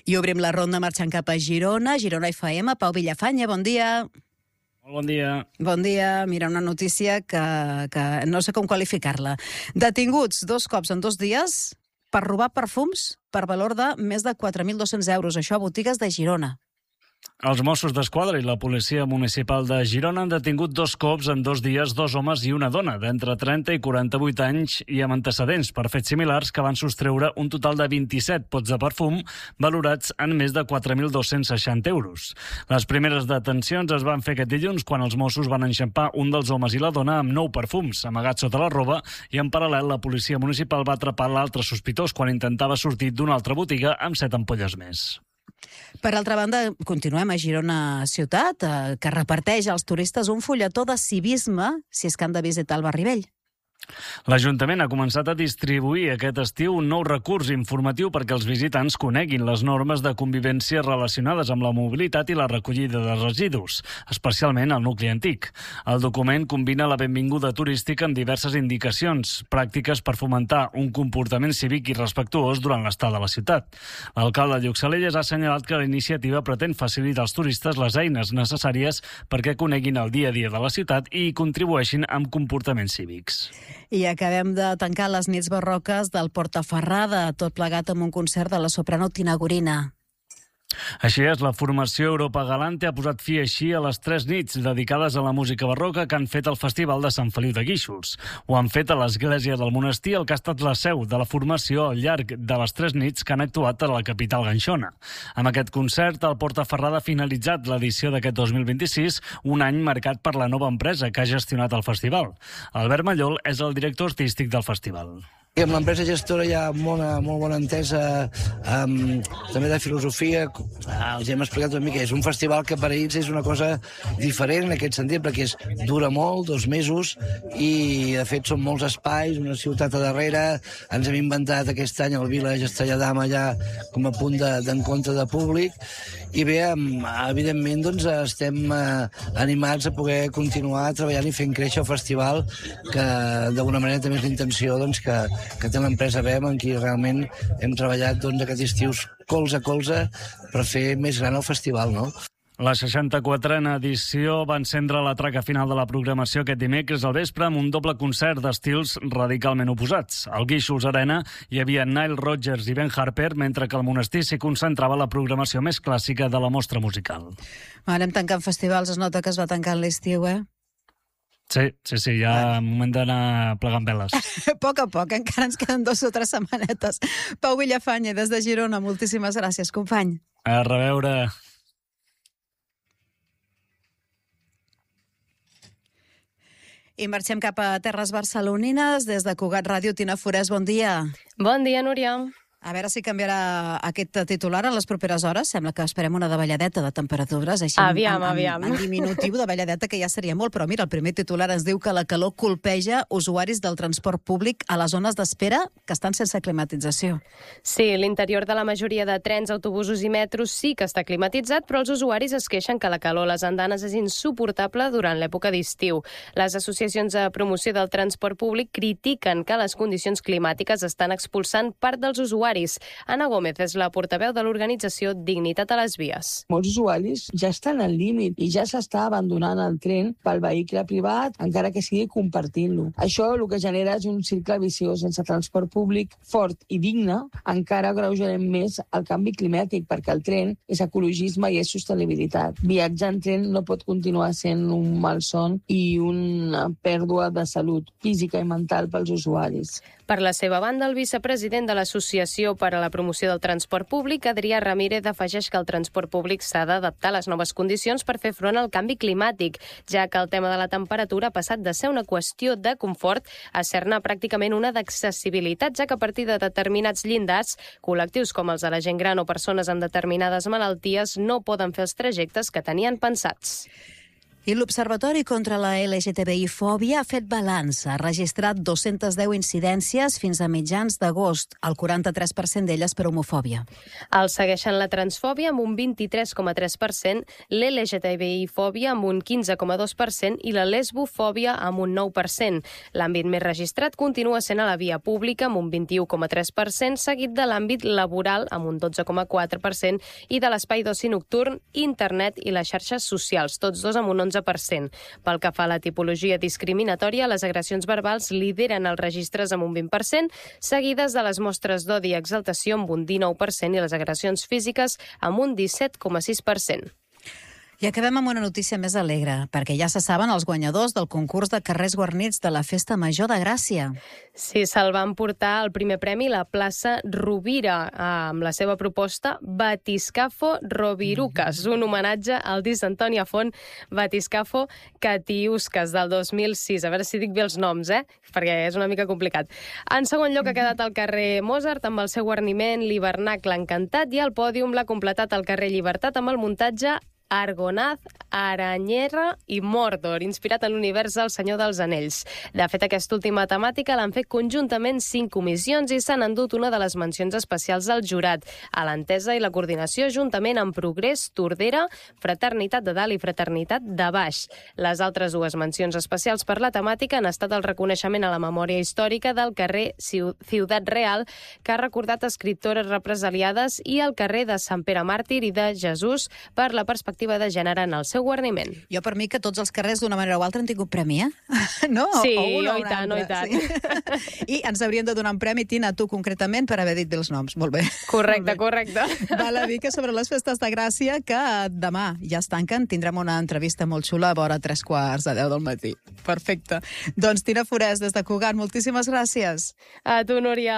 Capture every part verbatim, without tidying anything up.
I obrim la ronda marxant cap a Girona. Girona F M, Pau Villafanya, bon dia. Molt bon dia. Bon dia. Mira, una notícia que, que no sé com qualificar-la. Detinguts dos cops en dos dies per robar perfums per valor de més de quatre mil dos-cents euros. Això a botigues de Girona. Els Mossos d'Esquadra i la Policia Municipal de Girona han detingut dos cops en dos dies dos homes i una dona d'entre trenta i quaranta-vuit anys i amb antecedents per fets similars que van sostreure un total de vint-i-set pots de perfum valorats en més de quatre mil dos-cents seixanta euros. Les primeres detencions es van fer aquest dilluns quan els Mossos van enxampar un dels homes i la dona amb nou perfums amagats sota la roba i en paral·lel la Policia Municipal va atrapar l'altre sospitós quan intentava sortir d'una altra botiga amb set ampolles més. Per altra banda, continuem a Girona ciutat, eh, que reparteix als turistes un fulletó de civisme si és que han de visitar el barri vell. L'Ajuntament ha començat a distribuir aquest estiu un nou recurs informatiu perquè els visitants coneguin les normes de convivència relacionades amb la mobilitat i la recollida de residus, especialment al nucli antic. El document combina la benvinguda turística amb diverses indicacions pràctiques per fomentar un comportament cívic i respectuós durant l'estada a la ciutat. L'alcalde Lluc Salelles ha assenyalat que la iniciativa pretén facilitar als turistes les eines necessàries perquè coneguin el dia a dia de la ciutat i hi contribueixin amb comportaments cívics. I acabem de tancar les nits barroques del Portaferrada, tot plegat amb un concert de la soprano Tina Gorina. Així és, la formació Europa Galante ha posat fi així a les tres nits dedicades a la música barroca que han fet el Festival de Sant Feliu de Guíxols. Ho han fet a l'església del monestir, el que ha estat la seu de la formació al llarg de les tres nits que han actuat a la capital ganxona. Amb aquest concert, el Portaferrada ha finalitzat l'edició d'aquest dos mil vint-i-sis, un any marcat per la nova empresa que ha gestionat el festival. Albert Mallol és el director artístic del festival. I amb l'empresa gestora hi ha molt, molt bona entesa, um, també de filosofia. Els hem explicat una mica. És un festival que per a ells és una cosa diferent en aquest sentit, perquè és, dura molt, dos mesos, i de fet són molts espais, una ciutat a darrere. Ens hem inventat aquest any el Village Estrella allà com a punt d'encontre de, de públic. I bé, evidentment, doncs, estem eh, animats a poder continuar treballant i fent créixer el festival, que d'alguna manera també és l'intenció doncs, que, que té l'empresa B E M, en qui realment hem treballat doncs, aquest estiu colze a colze per fer més gran el festival, no? La seixanta-quatrena edició va encendre la traca final de la programació aquest dimecres al vespre amb un doble concert d'estils radicalment oposats. Al Guíxols Arena hi havia Nile Rodgers i Ben Harper, mentre que al monestir s'hi concentrava la programació més clàssica de la mostra musical. Anem tancant festivals, es nota que es va tancant l'estiu, eh? Sí, sí, sí, ja moment d'anar plegant veles. A poc a poc, encara ens queden dos o tres setmanetes. Pau Villafanya, des de Girona, moltíssimes gràcies, company. A reveure. I marxem cap a terres barcelonines. Des de Cugat Ràdio, Tina Forès, bon dia. Bon dia, Núria. A veure si canviarà aquest titular en les properes hores. Sembla que esperem una davalladeta de temperatures, així aviam, en, en, aviam. en diminutiu, davalladeta, que ja seria molt. Però mira, el primer titular ens diu que la calor colpeja usuaris del transport públic a les zones d'espera que estan sense climatització. Sí, l'interior de la majoria de trens, autobusos i metros sí que està climatitzat, però els usuaris es queixen que la calor a les andanes és insuportable durant l'època d'estiu. Les associacions de promoció del transport públic critiquen que les condicions climàtiques estan expulsant part dels usuaris. Ana Gómez és la portaveu de l'organització Dignitat a les Vies. Molts usuaris ja estan al límit i ja s'està abandonant el tren pel vehicle privat, encara que sigui compartint-lo. Això el que genera és un cicle viciós. Sense transport públic fort i digne, encara agreujarem més el canvi climàtic, perquè el tren és ecologisme i és sostenibilitat. Viatjar en tren no pot continuar sent un malson i una pèrdua de salut física i mental pels usuaris. Per la seva banda, el vicepresident de l'Associació per a la Promoció del Transport Públic, Adrià Ramírez, afegeix que el transport públic s'ha d'adaptar a les noves condicions per fer front al canvi climàtic, ja que el tema de la temperatura ha passat de ser una qüestió de confort a ser-ne pràcticament una d'accessibilitat, ja que a partir de determinats llindars, col·lectius com els de la gent gran o persones amb determinades malalties no poden fer els trajectes que tenien pensats. I l'Observatori contra la L G T B I-fòbia ha fet balanç. Ha registrat dos-centes deu incidències fins a mitjans d'agost, el quaranta-tres per cent d'elles per homofòbia. El segueixen la transfòbia amb un vint-i-tres coma tres per cent, l'L G T B I-fòbia amb un quinze coma dos per cent i la lesbofòbia amb un nou per cent. L'àmbit més registrat continua sent a la via pública amb un vint-i-u coma tres per cent, seguit de l'àmbit laboral amb un dotze coma quatre per cent i de l'espai d'oci nocturn, internet i les xarxes socials, tots dos amb un onze per cent. Pel que fa a la tipologia discriminatòria, les agressions verbals lideren els registres amb un vint per cent, seguides de les mostres d'odi i exaltació amb un dinou per cent i les agressions físiques amb un disset coma sis per cent. I acabem amb una notícia més alegre, perquè ja se saben els guanyadors del concurs de carrers guarnits de la Festa Major de Gràcia. Sí, se'l van portar el primer premi la plaça Rovira, amb la seva proposta Batiscafo Rovirucas, un homenatge al disc d'Antoni Afont, Batiscafo Catiuscas, del dos mil sis. A veure si dic bé els noms, eh? Perquè és una mica complicat. En segon lloc ha quedat el carrer Mozart, amb el seu guarniment l'Hivernacle Encantat, i al pòdium l'ha completat el carrer Llibertat amb el muntatge Argonaz, Aranyera i Mordor, inspirat en l'univers del Senyor dels Anells. De fet, aquesta última temàtica l'han fet conjuntament cinc comissions i s'han endut una de les mencions especials del jurat, a l'entesa i la coordinació juntament amb Progrés, Tordera, Fraternitat de Dalt i Fraternitat de Baix. Les altres dues mencions especials per la temàtica han estat el reconeixement a la memòria històrica del carrer Ciutat Real, que ha recordat escriptores represaliades, i el carrer de Sant Pere Màrtir i de Jesús per la perspectiva de gènere en el seu guarniment. Jo, per mi, que tots els carrers d'una manera o altra han tingut premi, eh? No? Sí, o un, o i tant, o i tant. Sí. I ens haurien de donar un premi, Tina, a tu concretament, per haver dit bé els noms. Molt bé. Correcte, Molt bé. correcte. Val a dir que sobre les festes de Gràcia, que demà ja es tanquen, tindrem una entrevista molt xula a vora tres quarts de deu del matí. Perfecte. Doncs Tina Forès, des de Cugat, moltíssimes gràcies. A tu, Núria.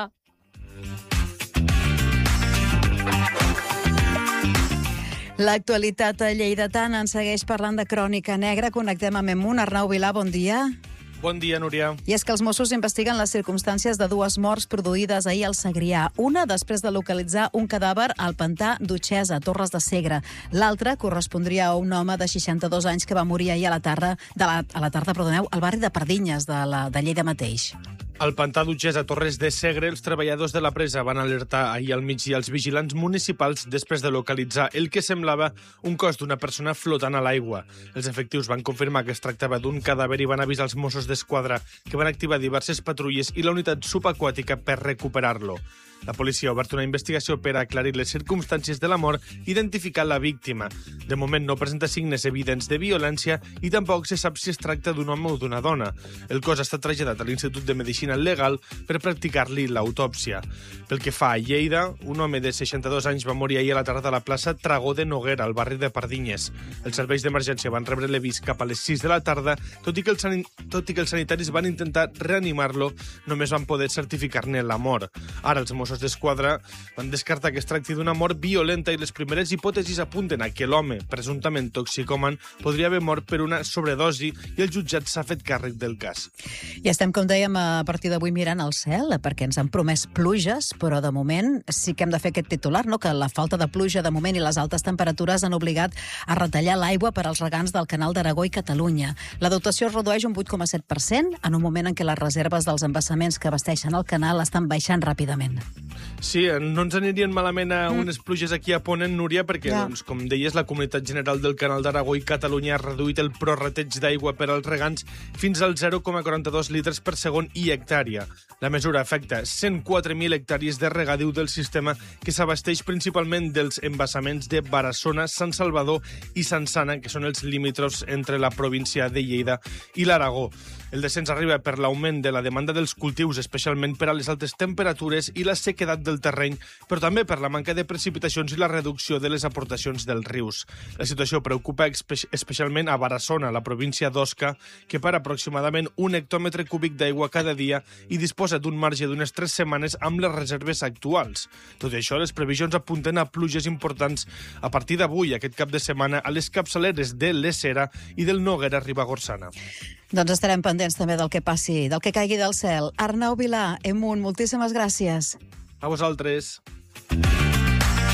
L'actualitat lleidatana ens segueix parlant de crònica negra. Connectem amb Emun. Arnau Vilà, bon dia. Bon dia, Núria. I és que els Mossos investiguen les circumstàncies de dues morts produïdes ahir al Segrià. Una després de localitzar un cadàver al pantà d'Utxesa, a Torres de Segre. L'altra correspondria a un home de seixanta-dos anys que va morir ahir a la tarda, de la, a la tarda, perdoneu, al barri de Pardinyes, de, la, de Lleida mateix. Al pantà d'Utxesa, a Torres de Segre, els treballadors de la presa van alertar ahir al migdia els vigilants municipals després de localitzar el que semblava un cos d'una persona flotant a l'aigua. Els efectius van confirmar que es tractava d'un cadàver i van avisar els Mossos d'Esquadra, que van activar diverses patrulles i la unitat subaquàtica per recuperar-lo. La policia ha obert una investigació per aclarir les circumstàncies de la mort i identificar la víctima. De moment no presenta signes evidents de violència i tampoc se sap si es tracta d'un home o d'una dona. El cos ha estat traslladat a l'Institut de Medicina Legal per practicar-li l'autòpsia. Pel que fa a Lleida, un home de seixanta-dos anys va morir ahir a la tarda a la plaça Tragó de Noguera, al barri de Pardinyes. Els serveis d'emergència van rebre l'avís cap a les sis de la tarda, tot i que els, san... tot i que els sanitaris van intentar reanimar-lo, només van poder certificar-ne la mort. Ara els Mossos d'Esquadra van descartar que es tracti d'una mort violenta i les primeres hipòtesis apunten a que l'home, presumptament toxicòman, podria haver mort per una sobredosi i el jutjat s'ha fet càrrec del cas. I estem, com dèiem, a partir d'avui mirant al cel, perquè ens han promès pluges, però de moment sí que hem de fer aquest titular, no? Que la falta de pluja de moment i les altes temperatures han obligat a retallar l'aigua per als regants del Canal d'Aragó i Catalunya. La dotació es redueix un vuit coma set per cent en un moment en què les reserves dels embassaments que abasteixen el canal estan baixant ràpidament. Sí, no ens anirien malament a unes pluges aquí a Ponent, Núria, perquè, ja. doncs, com deies, la Comunitat General del Canal d'Aragó i Catalunya ha reduït el prorrateig d'aigua per als regants fins al zero coma quaranta-dos litres per segon i hectàrea. La mesura afecta cent quatre mil hectàrees de regadiu del sistema, que s'abasteix principalment dels embassaments de Barassona, Sant Salvador i Sant Sana, que són els limítrofs entre la província de Lleida i l'Aragó. El descens arriba per l'augment de la demanda dels cultius, especialment per a les altes temperatures i la sequedat del terreny, però també per la manca de precipitacions i la reducció de les aportacions dels rius. La situació preocupa espe- especialment a Barassona, la província d'Osca, que para aproximadament un hectòmetre cúbic d'aigua cada dia i disposa d'un marge d'unes tres setmanes amb les reserves actuals. Tot i això, les previsions apunten a pluges importants a partir d'avui, aquest cap de setmana, a les capçaleres de l'Esera i del Noguera Ribagorçana. Doncs estarem pendents també del que passi, del que caigui del cel. Arnau Vilà, Emun, moltíssimes gràcies. A vosaltres.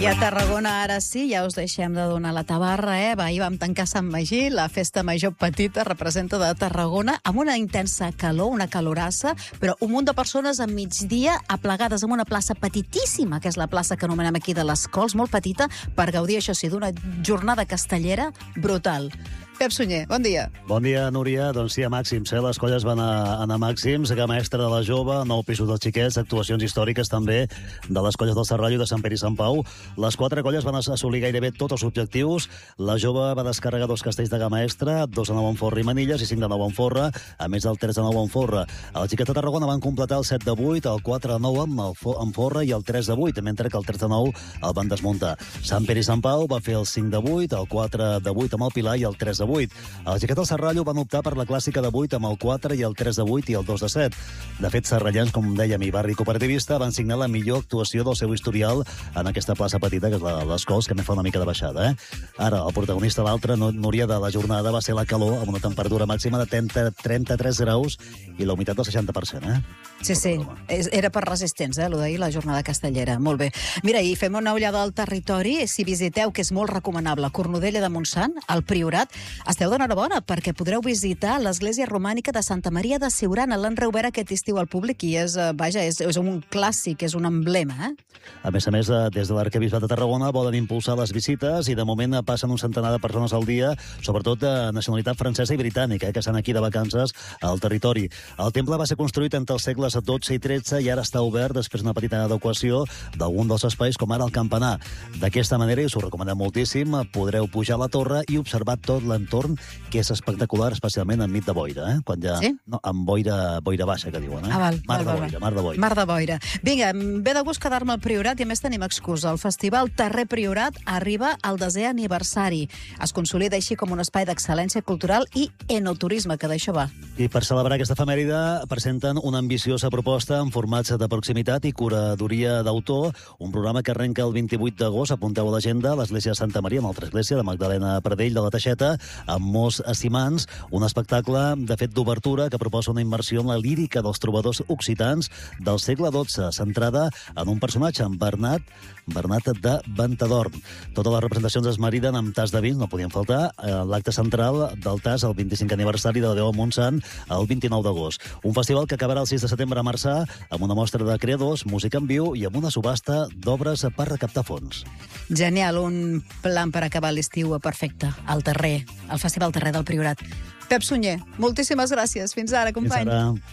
I a Tarragona, ara sí, ja us deixem de donar la tabarra, eh? Va, ahir vam tancar Sant Magí, la festa major petita representa de Tarragona, amb una intensa calor, una calorassa, però un munt de persones a migdia aplegades en una plaça petitíssima, que és la plaça que anomenem aquí de les Cols, molt petita, per gaudir, això sí, d'una jornada castellera brutal. Pep Sunyer, bon dia. Bon dia, Núria. Doncs sí, a màxims, eh? Les colles van a, a màxims. Gama extra de la jove, nou pisos dels xiquets, actuacions històriques també de les colles del Serrallo i de Sant Pere i Sant Pau. Les quatre colles van assolir gairebé tots els objectius. La jove va descarregar dos castells de gama extra, dos de nou en forra i manilles i cinc de nou en forra, a més del tres de nou en forra. Els xiquets de Tarragona van completar el set de vuit, el quatre de nou amb el fo en forra i el tres de vuit, mentre que el tres de nou el van desmuntar. Sant Pere i Sant Pau va fer el cinc de vuit, el quatre de vuit amb el Pilar i el tres de vuit. Els xiquets del Serrallo van optar per la clàssica de vuit amb el quatre i el tres de vuit i el dos de set. De fet, serrallans, com dèiem, i barri cooperativista van signar la millor actuació del seu historial en aquesta plaça petita, que és la, les Cols, que me fa una mica de baixada. Eh? Ara, el protagonista, l'altre, Núria, de la jornada va ser la calor, amb una temperatura màxima de trenta, trenta-tres graus i la humitat del seixanta per cent. Eh? Sí, sí, era per resistents, eh, allò d'ahir, la jornada castellera. Molt bé. Mira, i fem una ullada al territori. Si visiteu, que és molt recomanable, Cornudella de Montsant, al Priorat, esteu d'enhorabona, perquè podreu visitar l'església romànica de Santa Maria de Siurana. L'han reobert aquest estiu al públic i és, vaja, és, és un clàssic, és un emblema, eh? A més a més, des de l'Arquebisbat de Tarragona volen impulsar les visites i de moment passen un centenar de persones al dia, sobretot de nacionalitat francesa i britànica, eh, que estan aquí de vacances al territori. El temple va ser construït entre els segles dotze i tretze i ara està obert després d'una petita adequació d'algun dels espais, com ara el campanar. D'aquesta manera, i us ho recomanem moltíssim, podreu pujar a la torre i observar tot l'entorn, que és espectacular, especialment enmig de boira, eh? Quan ja... Sí? No, amb boira, boira baixa, que diuen, eh? Ah, val, mar, val, de val, boira, val. mar de boira. Mar de boira. Vinga, ve de gust quedar-me al Priorat i a més tenim excusa. El Festival Terrer Priorat arriba al desè aniversari. Es consolida així com un espai d'excel·lència cultural i enoturisme, que d'això va. I per celebrar aquesta efemèride presenten una ambiciosa proposta en formats de proximitat i curadoria d'autor, un programa que arrenca el vint-i-vuit d'agost, apunteu a l'agenda, a l'església de Santa Maria, una altra església de Magdalena Pradell de la Teixeta, amb molts estimants, un espectacle, de fet, d'obertura que proposa una immersió en la lírica dels trobadors occitans del segle dotze, centrada en un personatge, en Bernat, Bernat de Ventadorn. Totes les representacions es mariden amb tas de vins, no podien faltar, l'acte central del tas, el vint-i-cinquè aniversari de la Déu a Montsant, el vint-i-nou d'agost. Un festival que acabarà el sis de setembre a Marçà, amb una mostra de creadors, música en viu i amb una subhasta d'obres per recaptar fons. Genial, un plan per acabar l'estiu perfecte, al Terrer, al Festival Terrer del Priorat. Pep Sunyer, moltíssimes gràcies. Fins ara, company. Fins ara.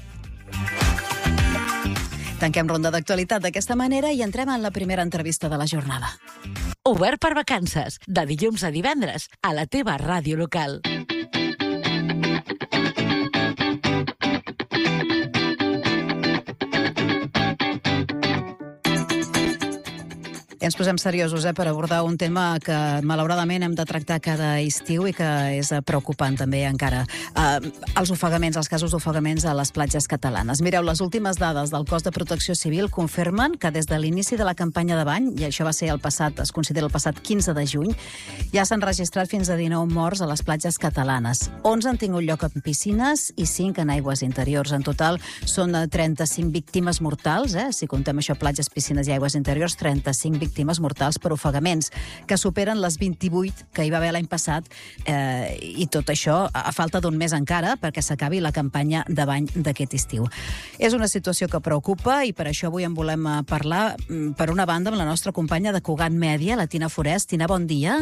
Tanquem ronda d'actualitat d'aquesta manera i entrem en la primera entrevista de la jornada. Obert per vacances, de dilluns a divendres, a la teva ràdio local. Ens posem seriosos eh, per abordar un tema que malauradament hem de tractar cada estiu i que és preocupant també encara. Uh, els ofegaments, els casos d'ofegaments a les platges catalanes. Mireu, les últimes dades del Cos de Protecció Civil confirmen que des de l'inici de la campanya de bany, i això va ser el passat, es considera el passat quinze de juny, ja s'han registrat fins a dinou morts a les platges catalanes. onze han tingut lloc en piscines i cinc en aigües interiors. En total són trenta-cinc víctimes mortals, eh? Si contem això, platges, piscines i aigües interiors, trenta-cinc víctimes víctimes mortals per ofegaments, que superen les vint-i-vuit que hi va haver l'any passat, eh, i tot això a falta d'un mes encara perquè s'acabi la campanya de bany d'aquest estiu. És una situació que preocupa i per això avui en volem parlar, per una banda, amb la nostra companya de Cugat Mèdia, la Tina Forest. Tina, bon dia.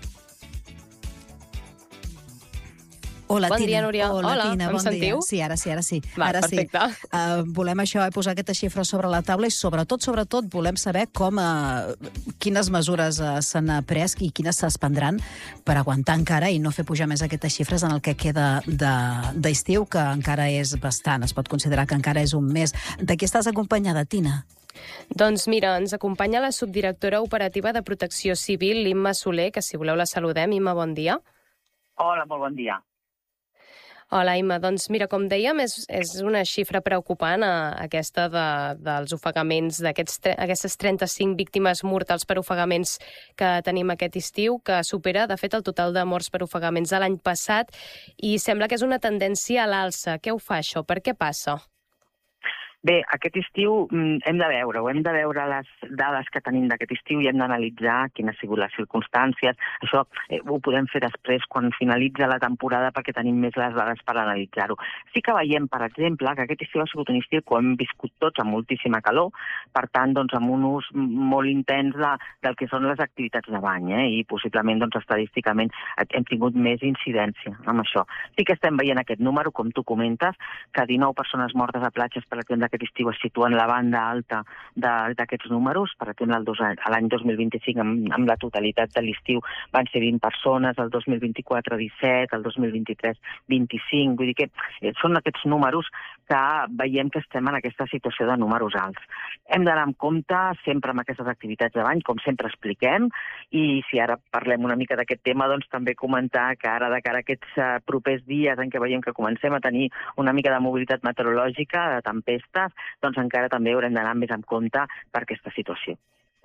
Hola, bon Tina. dia, Núria. Hola, Hola, Tina, em bon sentiu? Dia. Sí, ara sí, ara sí. Va, ara perfecte. Sí. Uh, volem això, eh, posar aquestes xifres sobre la taula i sobretot, sobretot, volem saber com, uh, quines mesures uh, s'han pres i quines es prendran per aguantar encara i no fer pujar més aquestes xifres en el que queda d'estiu, de, que encara és bastant. Es pot considerar que encara és un mes. De qui estàs acompanyada, Tina? Doncs mira, ens acompanya la subdirectora operativa de Protecció Civil, l'Imma Soler, que si voleu la saludem. Imma, bon dia. Hola, molt bon dia. Hola, Imma. Doncs mira, com dèiem, és, és una xifra preocupant eh, aquesta de, dels ofegaments, d'aquestes trenta-cinc víctimes mortals per ofegaments que tenim aquest estiu, que supera, de fet, el total de morts per ofegaments de l'any passat i sembla que és una tendència a l'alça. Què ho fa això? Per què passa? Bé, aquest estiu mm, hem de veure-ho, hem de veure les dades que tenim d'aquest estiu i hem d'analitzar quines han sigut les circumstàncies. Això eh, ho podem fer després quan finalitza la temporada perquè tenim més les dades per analitzar-ho. Sí que veiem, per exemple, que aquest estiu ha sigut un estiu que hem viscut tots amb moltíssima calor, per tant, doncs, amb un ús molt intens de, del que són les activitats de bany, eh? I possiblement, doncs, estadísticament hem tingut més incidència amb això. Sí que estem veient aquest número, com tu comentes, que dinou persones mortes a platges, per exemple, aquest estiu es situen la banda alta d'aquests números. Per exemple, l'any dos mil vint-i-cinc, amb, amb la totalitat de l'estiu, van ser vint persones, el dos mil vint-i-quatre, disset, el dos mil vint-i-tres, vint-i-cinc. Vull dir que són aquests números que veiem que estem en aquesta situació de números alts. Hem d'anar amb compte sempre amb aquestes activitats de bany, com sempre expliquem, i si ara parlem una mica d'aquest tema, doncs també comentar que ara, de cara a aquests uh, propers dies en què veiem que comencem a tenir una mica de mobilitat meteorològica, de tempestes, doncs encara també haurem d'anar més en compte per aquesta situació.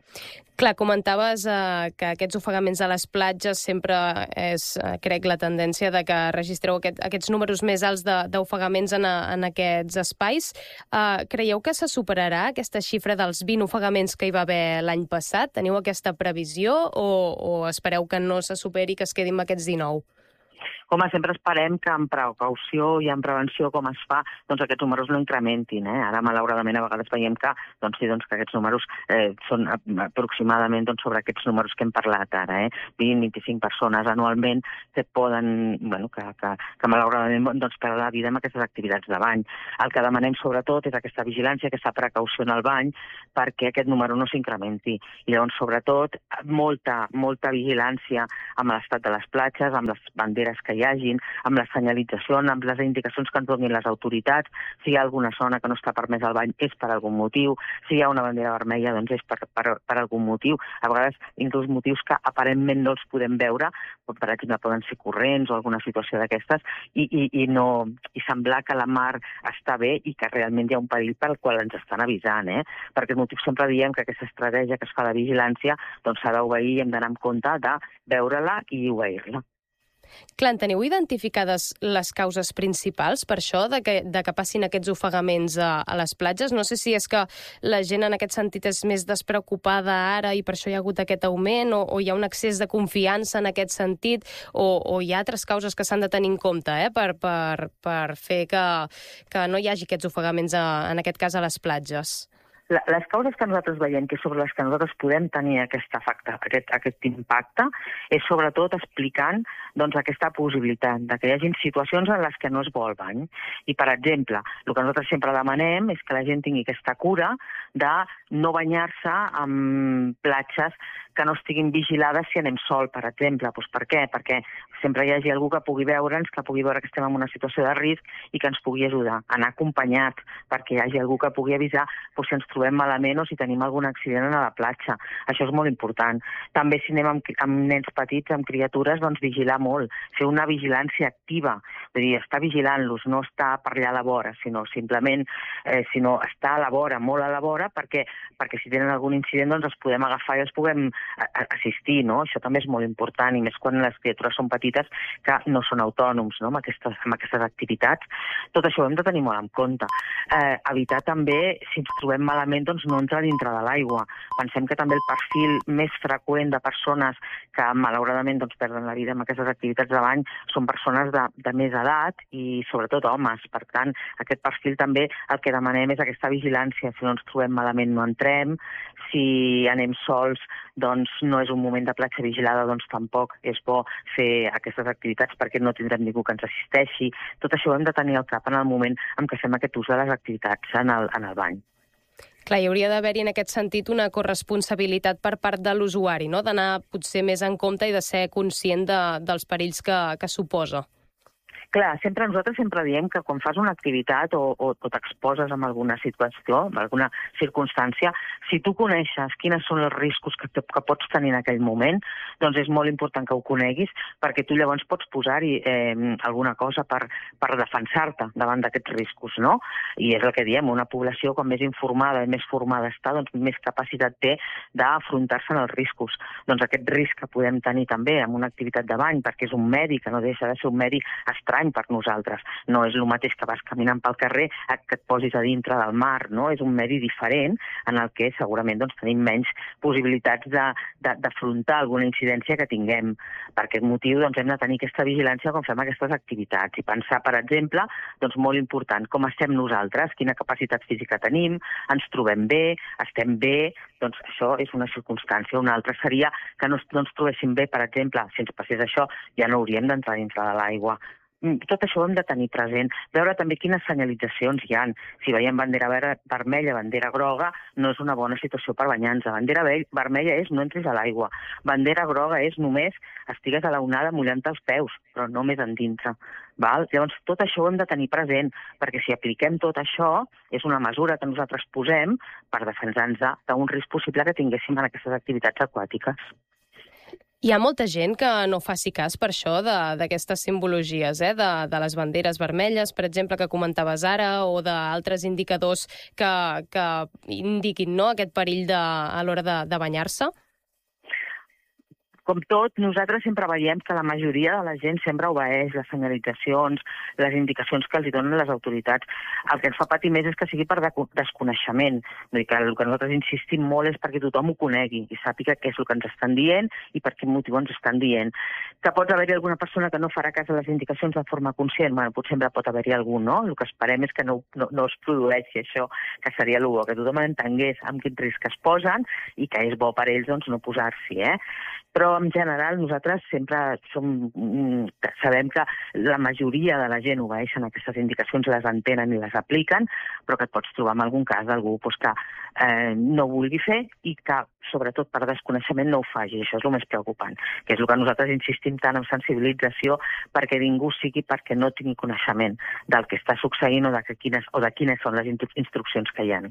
Clar, comentaves eh, que aquests ofegaments a les platges sempre és, eh, crec, la tendència de que registreu aquest, aquests números més alts d'ofegaments en, a, en aquests espais. Eh, creieu que se superarà aquesta xifra dels vint ofegaments que hi va haver l'any passat? Teniu aquesta previsió o, o espereu que no se superi, que es quedi amb aquests dinou? Home, sempre esperem que amb precaució i amb prevenció, com es fa, doncs aquests números no incrementin. Eh? Ara, malauradament, a vegades veiem que, doncs, sí, doncs, que aquests números eh, són aproximadament doncs, sobre aquests números que hem parlat ara. Eh? vint a vint-i-cinc persones anualment que poden, bueno, que, que, que malauradament doncs, perdre la vida amb aquestes activitats de bany. El que demanem, sobretot, és aquesta vigilància, aquesta precaució en el bany, perquè aquest número no s'incrementi. I llavors, sobretot, molta, molta vigilància amb l'estat de les platges, amb les banderes que hi hagin, amb la senyalització, amb les indicacions que ens donin les autoritats. Si hi ha alguna zona que no està permès al bany és per algun motiu. Si hi ha una bandera vermella, doncs és per, per, per algun motiu. A vegades, inclús motius que aparentment no els podem veure, per exemple, poden ser corrents o alguna situació d'aquestes, i, i, i, no, i semblar que la mar està bé i que realment hi ha un perill pel qual ens estan avisant. Eh? Per aquest motiu sempre diem que aquesta estratègia que es fa de vigilància doncs s'ha d'obeir i hem d'anar en compte de veure-la i obeir-la. Clar, teniu identificades les causes principals per això, de que, de que passin aquests ofegaments a, a les platges? No sé si és que la gent en aquest sentit és més despreocupada ara i per això hi ha hagut aquest augment, o, o hi ha un excés de confiança en aquest sentit, o, o hi ha altres causes que s'han de tenir en compte eh, per, per, per fer que, que no hi hagi aquests ofegaments, a, en aquest cas, a les platges. Les causes que nosaltres veiem, que sobre les que nosaltres podem tenir aquest efecte, aquest, aquest impacte, és sobretot explicant doncs, aquesta possibilitat de que hi hagi situacions en les que no es vol bany. I, per exemple, el que nosaltres sempre demanem és que la gent tingui aquesta cura de no banyar-se en platges que no estiguin vigilades si anem sol, per exemple. Doncs per què? Perquè sempre hi hagi algú que pugui veure'ns, que pugui veure que estem en una situació de risc i que ens pugui ajudar. Anar acompanyat, perquè hi hagi algú que pugui avisar doncs, si ens trobem malament o si tenim algun accident a la platja. Això és molt important. També si anem amb, amb nens petits, amb criatures, doncs vigilar molt. Fer una vigilància activa. Vull dir, estar vigilant-los, no estar per allà a la vora, sinó simplement eh, sinó estar a la vora, molt a la vora, perquè, perquè si tenen algun incident doncs els podem agafar i els puguem assistir, no? Això també és molt important, i més quan les criatures són petites que no són autònoms, no? amb, aquestes, amb aquestes activitats. Tot això ho hem de tenir molt en compte. Eh, evitar també, si ens trobem malament, doncs no entrar dintre de l'aigua. Pensem que també el perfil més freqüent de persones que malauradament doncs, perden la vida amb aquestes activitats de bany són persones de, de més edat i sobretot homes. Per tant, aquest perfil també el que demanem és aquesta vigilància. Si no ens trobem malament no entrem, si anem sols doncs no és un moment de platja vigilada, doncs tampoc és bo fer aquestes activitats perquè no tindrem ningú que ens assisteixi. Tot això ho hem de tenir al cap en el moment en què fem aquest ús de les activitats en el, en el bany. Clar, hi hauria d'haver-hi en aquest sentit una corresponsabilitat per part de l'usuari, no? D'anar potser més en compte i de ser conscient de, dels perills que, que suposa. Clar, sempre nosaltres sempre diem que quan fas una activitat o, o, o t'exposes en alguna situació, en alguna circumstància, si tu coneixes quins són els riscos que, que pots tenir en aquell moment, doncs és molt important que ho coneguis perquè tu llavors pots posar-hi eh, alguna cosa per, per defensar-te davant d'aquests riscos, no? I és el que diem, una població com més informada i més formada està, doncs més capacitat té d'afrontar-se en els riscos. Doncs aquest risc que podem tenir també amb una activitat de bany, perquè és un medi, que no deixa de ser un medi estrany, estrany per nosaltres. No és el mateix que vas caminant pel carrer que et posis a dintre del mar, no? És un medi diferent en el que segurament doncs, tenim menys possibilitats d'afrontar alguna incidència que tinguem. Per aquest motiu doncs, hem de tenir aquesta vigilància quan fem aquestes activitats i pensar, per exemple, doncs, molt important, com estem nosaltres, quina capacitat física tenim, ens trobem bé, estem bé, doncs això és una circumstància. Una altra seria que no, no ens trobéssim bé, per exemple, si ens passés això, ja no hauríem d'entrar dintre de l'aigua. Tot això ho hem de tenir present. Veure també quines senyalitzacions hi ha. Si veiem bandera vermella, bandera groga, no és una bona situació per banyar-nos. Bandera vermella és no entris a l'aigua. Bandera groga és només estigues a la onada mullant-te els peus, però no més endintre. Val? Llavors, tot això ho hem de tenir present, perquè si apliquem tot això, és una mesura que nosaltres posem per defensar-nos d'un risc possible que tinguéssim en aquestes activitats aquàtiques. Hi ha molta gent que no faci cas per això d'aquestes simbologies, eh? de, de les banderes vermelles, per exemple, que comentaves ara, o d'altres indicadors que, que indiquin no, aquest perill de, a l'hora de, de banyar-se? Com tot, nosaltres sempre veiem que la majoria de la gent sempre obeeix les senyalitzacions, les indicacions que els donen les autoritats. El que ens fa patir més és que sigui per desconeixement. Vull dir que el que nosaltres insistim molt és perquè tothom ho conegui i sàpiga què és el que ens estan dient i per quin motiu ens estan dient. Que pot haver-hi alguna persona que no farà cas a les indicacions de forma conscient? Bueno, potser sempre pot haver-hi algú, no? El que esperem és que no, no, no es produeixi això, que seria el bo, que tothom entengués amb quin risc es posen i que és bo per ells doncs, no posar-s'hi, eh? Però en general nosaltres sempre som, sabem que la majoria de la gent obeeixen aquestes indicacions, les entenen i les apliquen, però que et pots trobar en algun cas d'algú doncs, que eh, no ho vulgui fer i que, sobretot per desconeixement, no ho faci. Això és el més preocupant, que és el que nosaltres insistim tant en sensibilització perquè ningú sigui perquè no tingui coneixement del que està succeint o de, quines, o de quines són les instruccions que hi ha.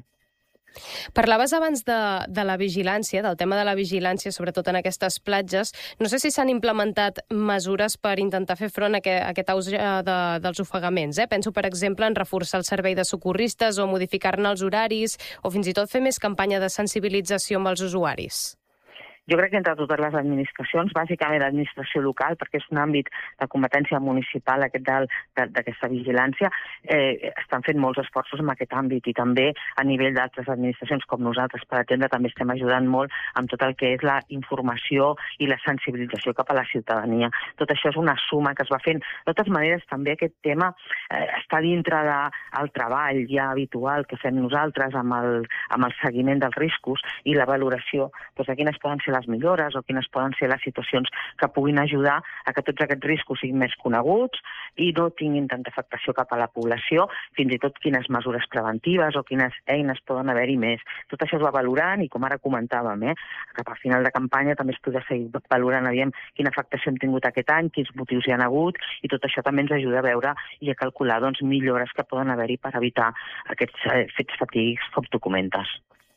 Parlaves abans de, de la vigilància, del tema de la vigilància, sobretot en aquestes platges. No sé si s'han implementat mesures per intentar fer front a, que, a aquest auge de, dels ofegaments. Eh? Penso, per exemple, en reforçar el servei de socorristes o modificar-ne els horaris o fins i tot fer més campanya de sensibilització amb els usuaris. Jo crec que entre totes les administracions, bàsicament l'administració local, perquè és un àmbit de competència municipal aquest d'aquesta vigilància, eh, estan fent molts esforços en aquest àmbit i també a nivell d'altres administracions com nosaltres, per exemple, també estem ajudant molt amb tot el que és la informació i la sensibilització cap a la ciutadania. Tot això és una suma que es va fent. De totes maneres, també aquest tema eh, està dintre del treball ja habitual que fem nosaltres amb el, amb el seguiment dels riscos i la valoració doncs, de quines poden ser les millores o quines poden ser les situacions que puguin ajudar a que tots aquests riscos siguin més coneguts i no tinguin tanta afectació cap a la població, fins i tot quines mesures preventives o quines eines poden haver-hi més. Tot això es va valorant i, com ara comentàvem, eh, cap al final de campanya també es podrà seguir valorant aviam quina afectació hem tingut aquest any, quins motius hi ha hagut, i tot això també ens ajuda a veure i a calcular doncs, millores que poden haver-hi per evitar aquests eh, fets fatídics com tu comentes.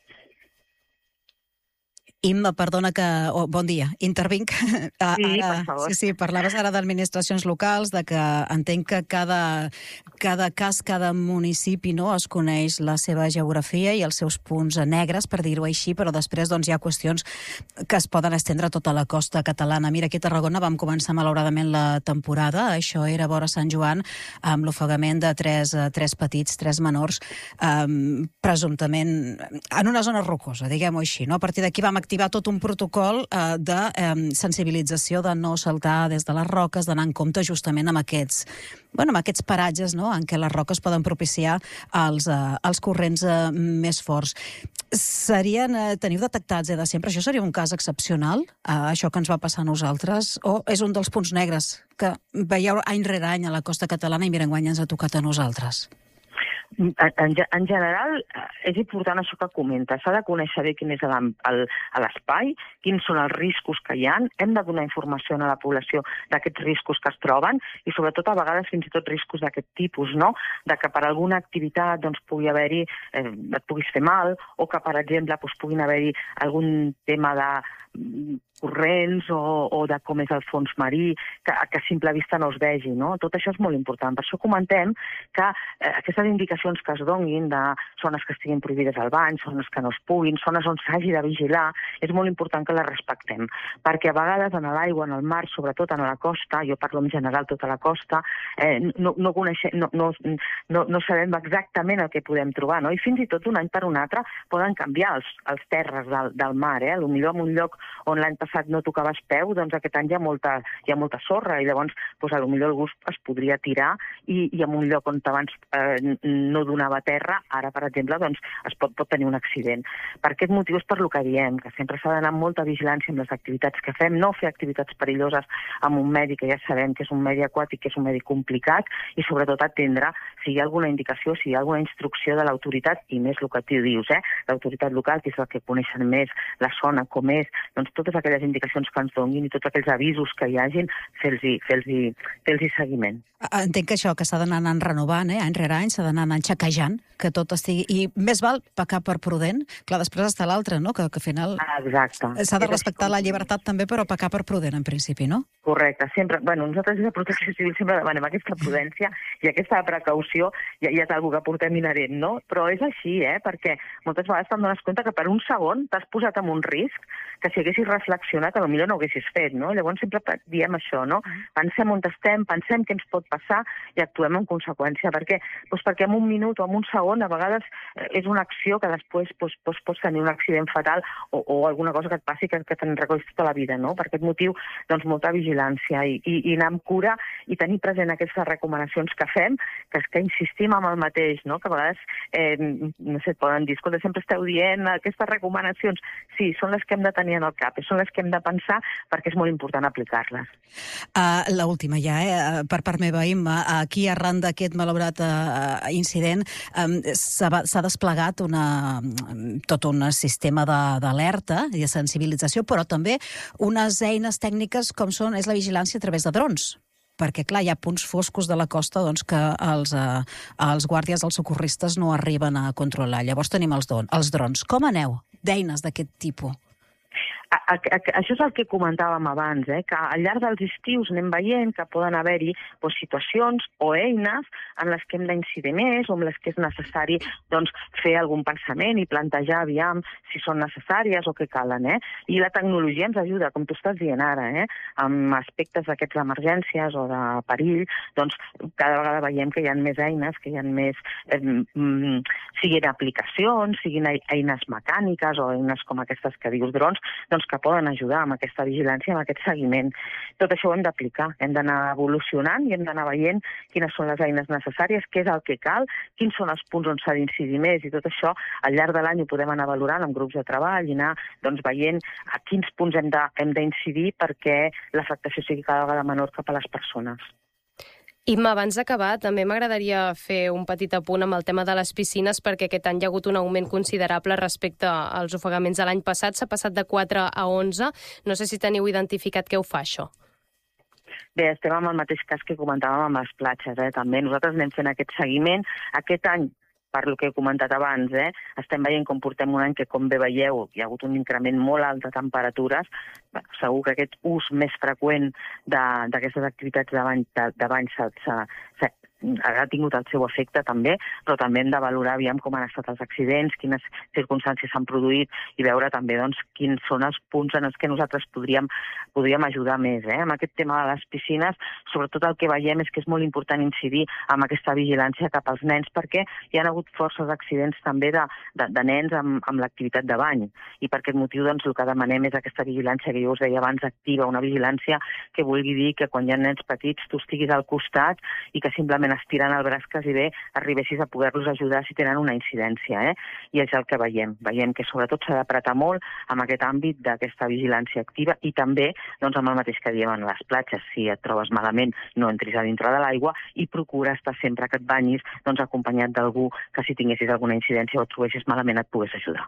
Imma, perdona que... Oh, bon dia, intervinc. Ara, sí, per favor. Sí, sí, parlaves ara d'administracions locals, de que entenc que cada, cada cas, cada municipi no, es coneix la seva geografia i els seus punts negres, per dir-ho així, però després doncs, hi ha qüestions que es poden estendre a tota la costa catalana. Mira, aquí a Tarragona vam començar malauradament la temporada, això era vora Sant Joan, amb l'ofegament de tres, tres petits, tres menors, um, presumptament en una zona rocosa, diguem-ho així. No? A partir d'aquí vam activar tot un protocol eh, de eh, sensibilització, de no saltar des de les roques, d'anar en compte justament amb aquests, bueno, amb aquests paratges no? En què les roques poden propiciar els, eh, els corrents eh, més forts. Serien, eh, teniu detectats eh, de sempre? Això seria un cas excepcional, eh, això que ens va passar a nosaltres? O és un dels punts negres que veieu any rere any a la costa catalana i mira, enguany ens ha tocat a nosaltres? En, en general, és important això que comenta. S'ha de conèixer bé quin és l'espai, quins són els riscos que hi ha. Hem de donar informació a la població d'aquests riscos que es troben i, sobretot, a vegades fins i tot riscos d'aquest tipus, no? De que per alguna activitat doncs, pugui haver-hi, eh, et puguis fer mal o que, per exemple, doncs, puguin haver-hi algun tema de corrents o, o de com és el fons marí, que, que a simple vista no es vegi, no? Tot això és molt important. Per això comentem que eh, aquestes indicacions que es donin de zones que estiguin prohibides al bany, zones que no es puguin, zones on s'hagi de vigilar és molt important que la respectem, perquè a vegades en l'aigua, en el mar, sobretot en la costa, jo parlo en general tota la costa, eh, no, no, coneixem, no, no, no, no sabem exactament el que podem trobar, no? I fins i tot d'un any per un altre poden canviar els, els terres del, del mar, eh? Potser en un lloc on l'any passat no tocaves peu, doncs aquest any hi ha molta, hi ha molta sorra i llavors doncs, potser el gust es podria tirar i, i en un lloc on abans eh, no donava terra, ara, per exemple, doncs, es pot, pot tenir un accident. Per aquest motiu és per lo que diem, que sempre s'ha d'anar amb molta vigilància amb les activitats que fem, no fer activitats perilloses amb un medi que ja sabem que és un medi aquàtic, que és un medi complicat, i sobretot atendre si hi ha alguna indicació, si hi ha alguna instrucció de l'autoritat, i més el que tu dius, eh? L'autoritat local, que és el que coneixen més, la zona, com és, doncs totes aquelles indicacions que ens donin i tots aquells avisos que hi hagin, fer-los fer-los fer-los seguiment. Entenc que això, que s'ha d'anar anant renovant, eh? Any rere any, s'ha d'anar anant xequejant, que tot estigui... I més val pecar per prudent, clar, després està l'altre, no? Que, que al final... Exacte. S'ha de respectar la llibertat també, però pecar per prudent, en principi, no? Correcte. Sempre, bueno, nosaltres des de Protecció Civil sempre demanem aquesta prudència i aquesta precaució, ja, ja és una que portem inherent, no? Però és així, eh? Perquè moltes vegades te'n dones compte que per un segon t'has posat en un risc que si haguessis reflexionat, potser no ho haguessis fet, no? Llavors sempre diem això, no? Pensem on estem, pensem què ens pot passar i actuem en conseqüència. Per què? Doncs perquè en un minut o en un segon a vegades és una acció que després doncs, doncs, pots tenir un accident fatal o, o alguna cosa que et passi que, que te'n recollis tota la vida, no? Per aquest motiu, doncs, molta vigilància i, i, i anar amb cura i tenir present aquestes recomanacions que fem, que, que insistim amb el mateix, no? Que a vegades, eh, no sé, et poden dir, escolta, sempre esteu dient aquestes recomanacions. Sí, són les que hem de tenir en el cap, són les que hem de pensar perquè és molt important aplicar-les. Uh, L'última ja, eh? Per part meva, Imma, aquí arran d'aquest malaurat uh, incident um, s'ha desplegat una, tot un sistema d'alerta i de sensibilització, però també unes eines tècniques com són és la vigilància a través de drons. Perquè, clar, hi ha punts foscos de la costa doncs, que els, eh, els guàrdies, els socorristes no arriben a controlar. Llavors tenim els, don, els drons. Com aneu d'eines d'aquest tipus? A, a, a, això és el que comentàvem abans, eh? Que al llarg dels estius anem veient que poden haver-hi doncs, situacions o eines en les que hem d'incidir més o en les que és necessari doncs, fer algun pensament i plantejar aviam si són necessàries o què calen. Eh? I la tecnologia ens ajuda, com tu estàs dient ara, eh? Amb aspectes d'aquests d'emergències o de perill, doncs cada vegada veiem que hi ha més eines, que hi ha més, eh, mm, siguin aplicacions, siguin eines mecàniques o eines com aquestes que dius drons, doncs que poden ajudar amb aquesta vigilància, amb aquest seguiment. Tot això ho hem d'aplicar, hem d'anar evolucionant i hem d'anar veient quines són les eines necessàries, què és el que cal, quins són els punts on s'ha d'incidir més i tot això al llarg de l'any ho podem anar valorant amb grups de treball i anar doncs, veient a quins punts hem d'incidir perquè l'afectació sigui cada vegada menor cap a les persones. Imma, abans d'acabar, també m'agradaria fer un petit apunt amb el tema de les piscines perquè aquest any hi ha hagut un augment considerable respecte als ofegaments de l'any passat. S'ha passat de quatre a onze. No sé si teniu identificat què ho fa, això. Bé, estem amb el mateix cas que comentàvem amb les platges. Eh? També nosaltres anem fent aquest seguiment. Aquest any, per lo que he comentat abans, eh? estem veient com portem un any que, com bé veieu, hi ha hagut un increment molt alt de temperatures. Segur que aquest ús més freqüent d'aquestes activitats de bany, de, de bany s'ha ha tingut el seu efecte també, però també hem de valorar aviam com han estat els accidents, quines circumstàncies s'han produït i veure també doncs, quins són els punts en els que nosaltres podríem, podríem ajudar més. Eh? Amb aquest tema de les piscines, sobretot el que veiem és que és molt important incidir amb aquesta vigilància cap als nens perquè hi ha hagut forces accidents també de, de, de nens amb, amb l'activitat de bany i per aquest motiu doncs, el que demanem és aquesta vigilància que jo us deia abans activa, una vigilància que vulgui dir que quan hi ha nens petits tu estiguis al costat i que simplement estirant el braç quasi bé arribessis a poder-los ajudar si tenen una incidència. Eh? I és el que veiem. Veiem que sobretot s'ha d'apretar molt amb aquest àmbit d'aquesta vigilància activa i també doncs, amb el mateix que diem en les platges. Si et trobes malament, no entris a dintre de l'aigua i procura estar sempre que et banyis doncs, acompanyat d'algú que si tinguessis alguna incidència o et trobessis malament et pogués ajudar.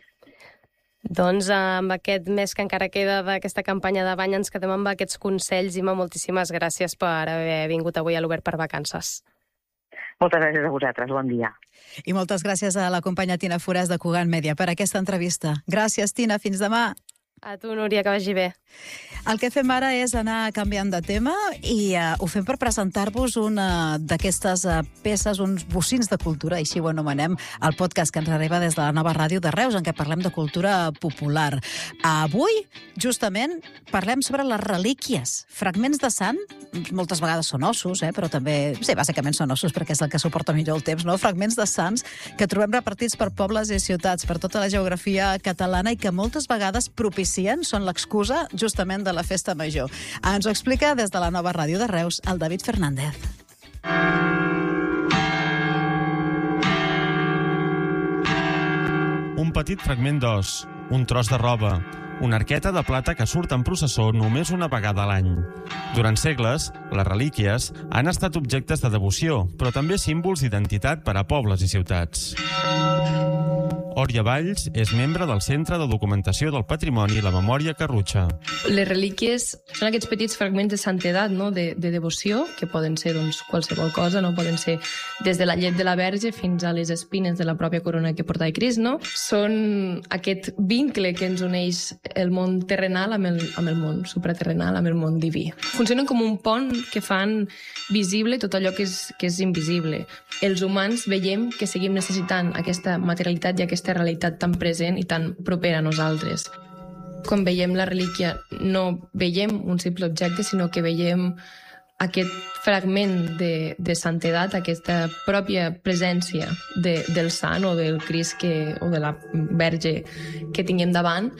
Doncs amb aquest mes que encara queda d'aquesta campanya de bany ens quedem amb aquests consells. Imma, moltíssimes gràcies per haver vingut avui a l'Obert per Vacances. Moltes gràcies a vosaltres, bon dia. I moltes gràcies a la companya Tina Foràs de Cugat Mèdia per aquesta entrevista. Gràcies, Tina, fins demà. A tu, Núria, que vagi bé. El que fem ara és anar canviant de tema i uh, ho fem per presentar-vos una d'aquestes uh, peces, uns bocins de cultura, així ho anomenem, el podcast que ens arriba des de la nova ràdio de Reus, en què parlem de cultura popular. Avui, justament, parlem sobre les relíquies, fragments de sant, moltes vegades són ossos, eh, però també, sí, bàsicament són ossos perquè és el que suporta millor el temps, no? Fragments de sants que trobem repartits per pobles i ciutats, per tota la geografia catalana i que moltes vegades propicien, són l'excusa justament de la festa major. Ens ho explica des de la nova ràdio de Reus el David Fernández. Un petit fragment d'os, un tros de roba, una arqueta de plata que surt en processó només una vegada a l'any. Durant segles, les relíquies han estat objectes de devoció, però també símbols d'identitat per a pobles i ciutats. Òria Valls és membre del Centre de Documentació del Patrimoni i la Memòria Carrutxa. Les relíquies són aquests petits fragments de santedat, no? de, de devoció, que poden ser doncs, qualsevol cosa, no? Poden ser des de la llet de la Verge fins a les espines de la pròpia corona que portava Crist. No? Són aquest vincle que ens uneix el món terrenal amb el, amb el món supraterrenal, amb el món diví. Funcionen com un pont que fan visible tot allò que és, que és invisible. Els humans veiem que seguim necessitant aquesta materialitat i aquesta realitat tan present i tan propera a nosaltres. Quan veiem la relíquia no veiem un simple objecte, sinó que veiem aquest fragment de, de santedat, aquesta pròpia presència de, del sant o del Crist que, o de la Verge que tinguem davant.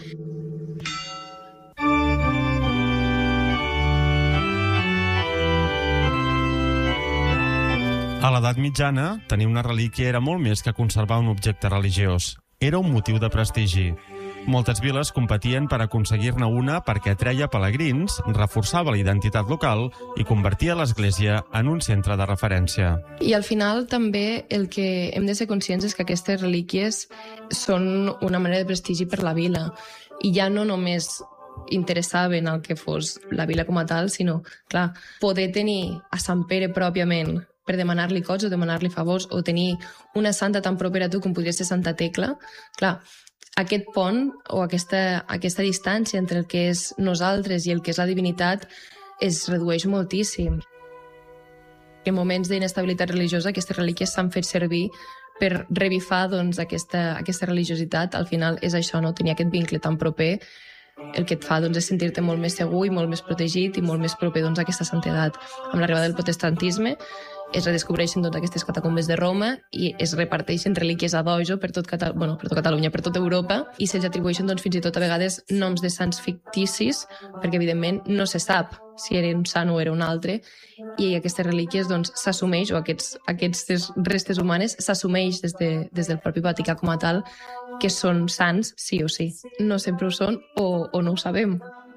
A l'edat mitjana, tenir una relíquia era molt més que conservar un objecte religiós. Era un motiu de prestigi. Moltes viles competien per aconseguir-ne una perquè atreia pelegrins, reforçava la identitat local i convertia l'església en un centre de referència. I al final també el que hem de ser conscients és que aquestes relíquies són una manera de prestigi per la vila. I ja no només interessaven el que fos la vila com a tal, sinó, clar, poder tenir a Sant Pere pròpiament per demanar-li coses o demanar-li favors, o tenir una santa tan propera a tu com podria ser Santa Tecla. Clar, aquest pont o aquesta, aquesta distància entre el que és nosaltres i el que és la divinitat es redueix moltíssim. En moments d'inestabilitat religiosa, aquestes relíquies s'han fet servir per revifar doncs, aquesta, aquesta religiositat. Al final és això, no? Tenir aquest vincle tan proper, el que et fa doncs, és sentir-te molt més segur i molt més protegit i molt més proper doncs, a aquesta santedat. Amb l'arribada del protestantisme es redescobreixen doncs, aquestes catacumbes de Roma i es reparteixen relíquies a dojo per tot, Catal bueno, per tot Catalunya, per tota Europa, i se'ls atribueixen doncs, fins i tot a vegades noms de sants ficticis, perquè evidentment no se sap si era un sant o era un altre, i aquestes relíquies doncs, s'assumeix, o aquests, aquestes restes humanes s'assumeix des, de, des del propi Vaticà com a tal, que són sants sí o sí. No sempre ho són o, o no ho sabem.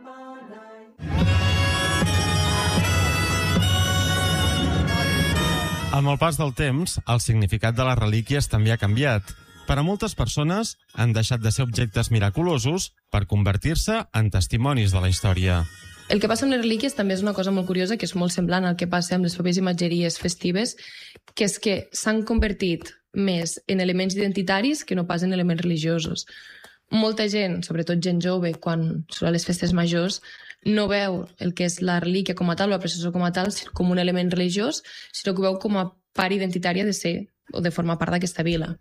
Amb el pas del temps, el significat de les relíquies també ha canviat. Per a moltes persones han deixat de ser objectes miraculosos per convertir-se en testimonis de la història. El que passa amb les relíquies també és una cosa molt curiosa, que és molt semblant al que passa amb les pròpies imatgeries festives, que és que s'han convertit més en elements identitaris que no pas en elements religiosos. Molta gent, sobretot gent jove, quan són a les festes majors, no veu el que és la relíquia com a tal o la processó com a tal com un element religiós, sinó que ho veu com a part identitària de ser o de formar part d'aquesta vila.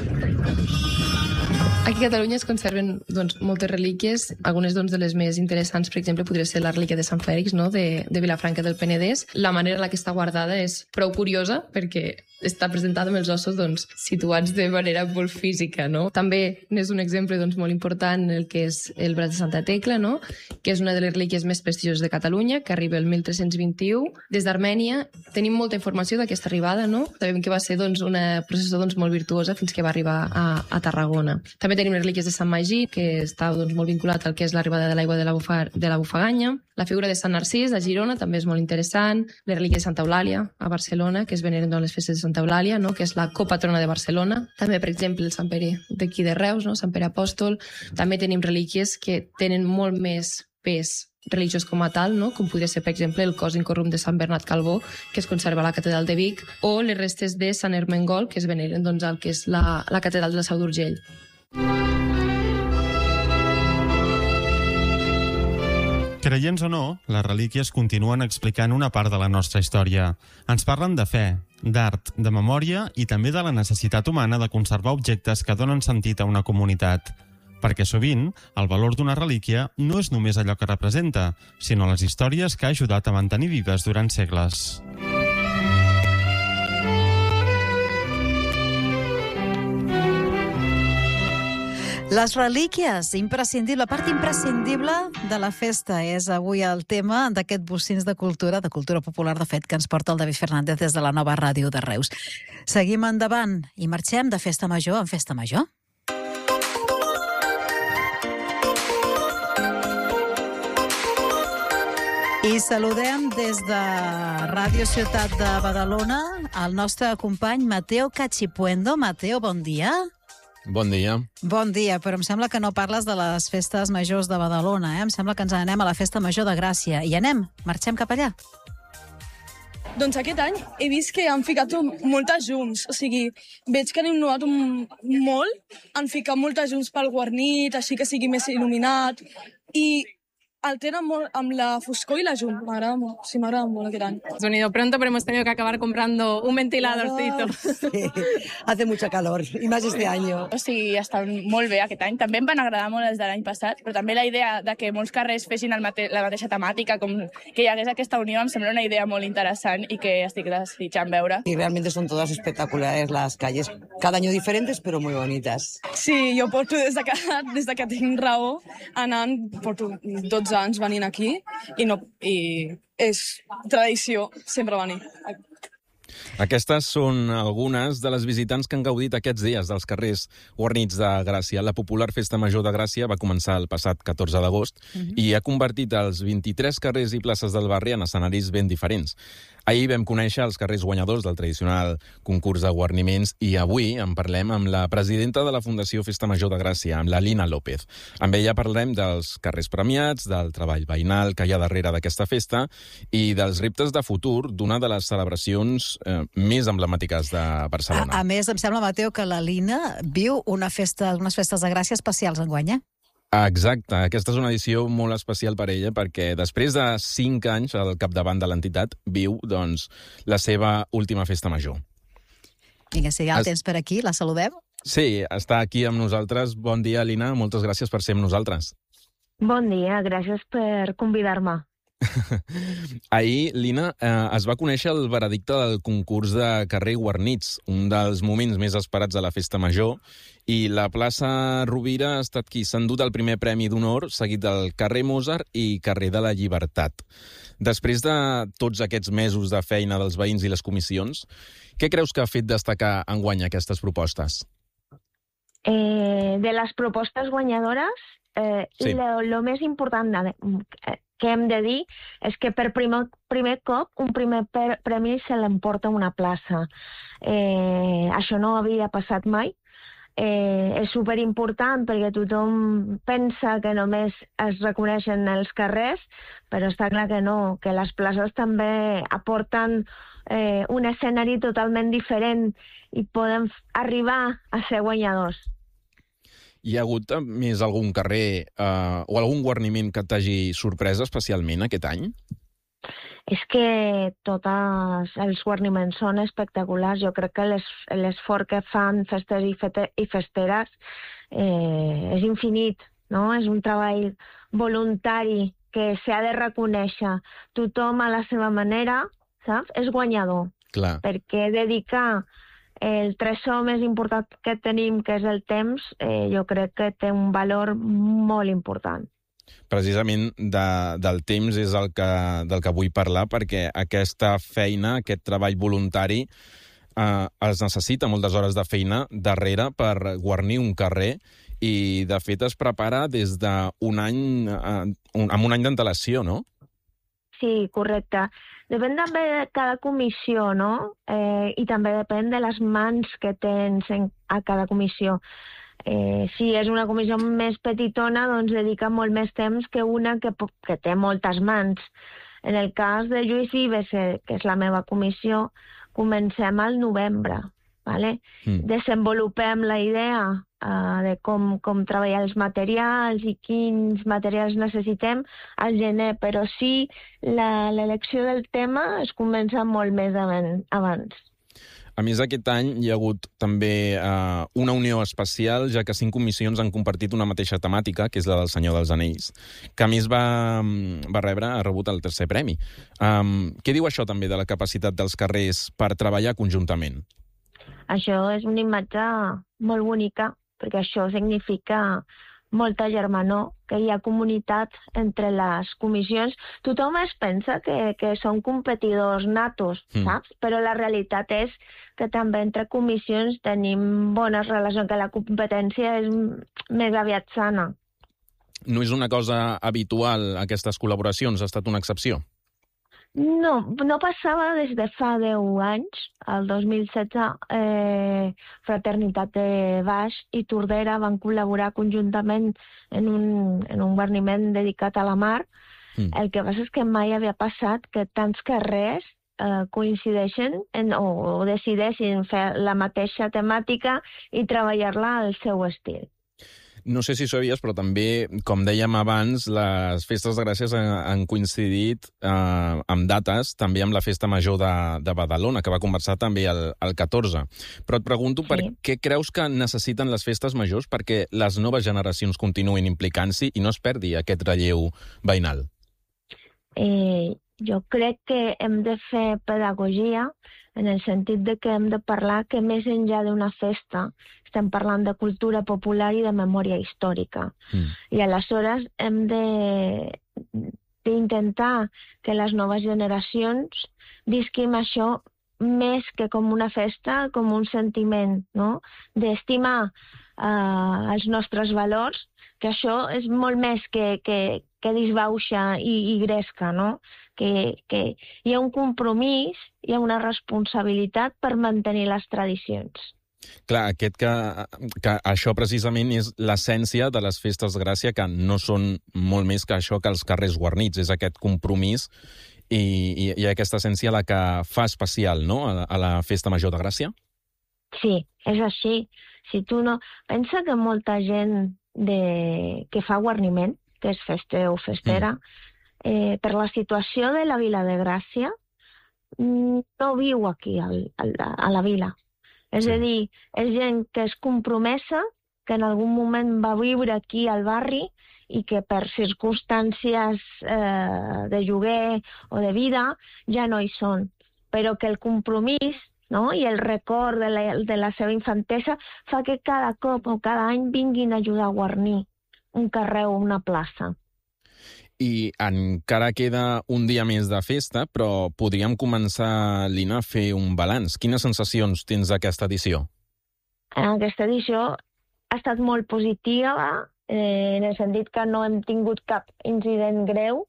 Aquí a Catalunya es conserven doncs, moltes relíquies, algunes doncs, de les més interessants, per exemple, podria ser la relíquia de Sant Fèlix, no? de, de Vilafranca del Penedès. La manera en la que està guardada és prou curiosa, perquè està presentada amb els ossos doncs, situats de manera molt física. No? També n'és un exemple doncs, molt important el que és el braç de Santa Tecla, no? que és una de les relíquies més prestigioses de Catalunya, que arriba el mil tres-cents vint-i-u. Des d'Armènia tenim molta informació d'aquesta arribada, no? Sabem que va ser doncs, una processó doncs, molt virtuosa fins que va arribar a, a Tarragona. També tenim les relíquies de Sant Magí, que està doncs, molt vinculat al que és l'arribada de l'aigua de, la bufa, de la Bufaganya. La figura de Sant Narcís, a Girona, també és molt interessant. Les relíquies de Santa Eulàlia, a Barcelona, que es veneren en les festes de Santa Eulàlia, no? que és la copatrona de Barcelona. També, per exemple, el Sant Pere d'aquí de Reus, no? Sant Pere Apòstol. També tenim relíquies que tenen molt més pes religiós com a tal, no? com podria ser, per exemple, el cos incorrupte de Sant Bernat Calbó, que es conserva a la catedral de Vic, o les restes de Sant Ermengol, que es veneren doncs, al que és la, la catedral de la Seu d'Urgell. Creients o no, les relíquies continuen explicant una part de la nostra història. Ens parlen de fe, d'art, de memòria i també de la necessitat humana de conservar objectes que donen sentit a una comunitat. Perquè sovint, el valor d'una relíquia no és només allò que representa, sinó les històries que ha ajudat a mantenir vives durant segles. Les relíquies, imprescindible, la part imprescindible de la festa és avui el tema d'aquest Bocins de Cultura, de cultura popular, de fet, que ens porta el David Fernández des de la nova ràdio de Reus. Seguim endavant i marxem de festa major en festa major. I saludem des de Ràdio Ciutat de Badalona el nostre company Mateo Cachipuendo. Mateo, bon dia. Bon dia. Bon dia, però em sembla que no parles de les festes majors de Badalona, eh? Em sembla que ens anem a la festa major de Gràcia. I anem, marxem cap allà. Doncs aquest any he vist que han ficat moltes llums, o sigui, veig que han innovat molt, han ficat moltes llums pel guarnit, així que sigui més il·luminat, i altera molt amb la foscor i la llum. M'agrada molt, sí, m'agrada molt aquest any. Sonido pronto, pero hemos tenido que acabar comprando un ventiladorcito. Sí, hace mucho calor, i més este año. O sigui, estan molt bé aquest any. També em van agradar molt els de l'any passat, però també la idea de que molts carrers fessin el mate la mateixa temàtica, com que hi hagués aquesta unió, em sembla una idea molt interessant i que estic desitjant veure. Y realmente son todas espectaculares las calles, cada año diferentes, pero muy bonitas. Sí, jo porto des de que, des de que tinc raó anant, porto dotze anys venint aquí i, no, i és tradició sempre venir. Aquestes són algunes de les visitants que han gaudit aquests dies dels carrers guarnits de Gràcia. La popular Festa Major de Gràcia va començar el passat catorze d'agost uh-huh. i ha convertit els vint-i-tres carrers i places del barri en escenaris ben diferents. Ahir vam conèixer els carrers guanyadors del tradicional concurs de guarniments i avui en parlem amb la presidenta de la Fundació Festa Major de Gràcia, amb la Lina López. Amb ella parlem dels carrers premiats, del treball veïnal que hi ha darrere d'aquesta festa i dels reptes de futur d'una de les celebracions eh, més emblemàtiques de Barcelona. A, a més, em sembla, Mateo, que la Lina viu una festa, unes festes de Gràcia especials enguany, eh? Exacte. Aquesta és una edició molt especial per ella perquè després de cinc anys al capdavant de l'entitat viu doncs, la seva última festa major. Vinga, si ja el tens per aquí, la saludem. Sí, està aquí amb nosaltres. Bon dia, Lina. Moltes gràcies per ser amb nosaltres. Bon dia, gràcies per convidar-me. Ahir, Lina, eh, es va conèixer el veredicte del concurs de carrer Guarnits, un dels moments més esperats de la Festa Major, i la plaça Rovira ha estat qui s'ha endut el primer premi d'honor, seguit del carrer Mozart i carrer de la Llibertat. Després de tots aquests mesos de feina dels veïns i les comissions, què creus que ha fet destacar enguany aquestes propostes? Eh, de les propostes guanyadores, eh, sí. lo, lo més important de, eh, que hem de dir és que per primer, primer cop un primer premi se l'emporta una plaça. Eh, això no havia passat mai. Eh, és superimportant perquè tothom pensa que només es reconeixen els carrers, però està clar que no, que les places també aporten eh, un escenari totalment diferent i poden arribar a ser guanyadors. Hi ha hagut més algun carrer eh, o algun guarniment que t'hagi sorprès especialment aquest any? És que tots els guarniments són espectaculars. Jo crec que l'esforç que fan festes i, fete, i festeres eh, és infinit, no? És un treball voluntari que s'ha de reconèixer. Tothom a la seva manera, saps? És guanyador. Clar. Perquè dedicar el tresor més important que tenim, que és el temps, eh, jo crec que té un valor molt important. Precisament de, del temps és el que, del que vull parlar, perquè aquesta feina, aquest treball voluntari, eh, es necessita moltes hores de feina darrere per guarnir un carrer i, de fet, es prepara des d'un any, eh, un, amb un any d'antelació, no? Sí, correcte. Depèn també de cada comissió, no? Eh, I també depèn de les mans que tens en, a cada comissió. Eh, si és una comissió més petitona, doncs dedica molt més temps que una que, que té moltes mans. En el cas de Lluís Vives, que és la meva comissió, comencem al novembre. Vale? Mm. Desenvolupem la idea uh, de com, com treballar els materials i quins materials necessitem al gener, però sí l'elecció del tema es comença molt més abans. A més, aquest any hi ha hagut també eh, una unió especial, ja que cinc comissions han compartit una mateixa temàtica, que és la del Senyor dels Anells, que a més va, va rebre, ha rebut el tercer premi. Um, què diu això també de la capacitat dels carrers per treballar conjuntament? Això és una imatge molt bonica, perquè això significa molta germanor, que hi ha comunitat entre les comissions. Tothom es pensa que, que són competidors natos, mm. saps? Però la realitat és que també entre comissions tenim bones relacions, que la competència és més aviat sana. No és una cosa habitual, aquestes col·laboracions? Ha estat una excepció? No, no passava des de fa deu anys. El dos mil setze, eh, Fraternitat de Baix i Tordera van col·laborar conjuntament en un, en un guarniment dedicat a la mar. Mm. El que passa és que mai havia passat que tants carrers eh, coincideixen en, o, o decideixin fer la mateixa temàtica i treballar-la al seu estil. No sé si ho sabies, però també, com dèiem abans, les festes de Gràcia han, han coincidit eh, amb dates, també amb la Festa Major de, de Badalona, que va començar també el, el catorze. Però et pregunto, sí. per què creus que necessiten les festes majors perquè les noves generacions continuïn implicant-s'hi i no es perdi aquest relleu veïnal? Eh, jo crec que hem de fer pedagogia en el sentit de que hem de parlar que més enllà d'una festa estem parlant de cultura popular i de memòria històrica. Mm. I aleshores hem d'intentar que les noves generacions visquim això més que com una festa, com un sentiment, no? D'estimar eh, els nostres valors, que això és molt més que, que, que disbauxa i, i gresca, no? Que, que hi ha un compromís, hi ha una responsabilitat per mantenir les tradicions. Clar, aquest que, que això precisament és l'essència de les festes de Gràcia, que no són molt més que això que els carrers guarnits, és aquest compromís i, i, i aquesta essència la que fa especial, no?, a, a la Festa Major de Gràcia? Sí, és així. Si tu no... Pensa que molta gent de... que fa guarniment, que és fester o festera, mm. eh, per la situació de la Vila de Gràcia, no viu aquí al, al, a la vila. És sí. a dir, és gent que és compromesa, que en algun moment va viure aquí al barri i que per circumstàncies eh, de lloguer o de vida ja no hi són. Però que el compromís, no?, i el record de la, de la seva infantesa fa que cada cop o cada any vinguin a ajudar a guarnir un carrer o una plaça. I encara queda un dia més de festa, però podríem començar, Lina, a fer un balanç. Quines sensacions tens d'aquesta edició? Aquesta edició ha estat molt positiva, eh, en el sentit que no hem tingut cap incident greu.